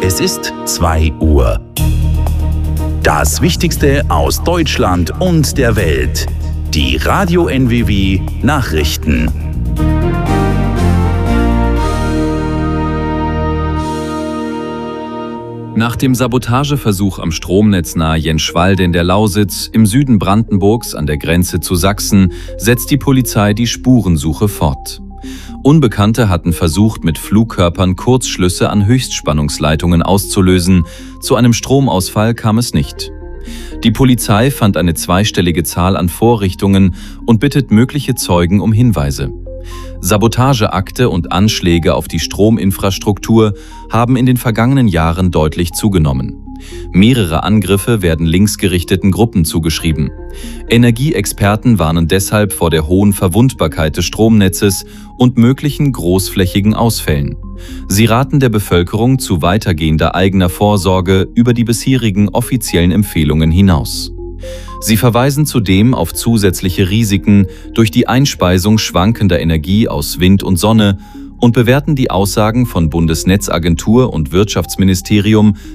Es ist 2 Uhr. Das Wichtigste aus Deutschland und der Welt. Die Radio NWW Nachrichten. Nach dem Sabotageversuch am Stromnetz nahe Jenschwalde in der Lausitz, im Süden Brandenburgs an der Grenze zu Sachsen, setzt die Polizei die Spurensuche fort. Unbekannte hatten versucht, mit Flugkörpern Kurzschlüsse an Höchstspannungsleitungen auszulösen. Zu einem Stromausfall kam es nicht. Die Polizei fand eine zweistellige Zahl an Vorrichtungen und bittet mögliche Zeugen um Hinweise. Sabotageakte und Anschläge auf die Strominfrastruktur haben in den vergangenen Jahren deutlich zugenommen. Mehrere Angriffe werden linksgerichteten Gruppen zugeschrieben. Energieexperten warnen deshalb vor der hohen Verwundbarkeit des Stromnetzes und möglichen großflächigen Ausfällen. Sie raten der Bevölkerung zu weitergehender eigener Vorsorge über die bisherigen offiziellen Empfehlungen hinaus. Sie verweisen zudem auf zusätzliche Risiken durch die Einspeisung schwankender Energie aus Wind und Sonne und bewerten die Aussagen von Bundesnetzagentur und Wirtschaftsministerium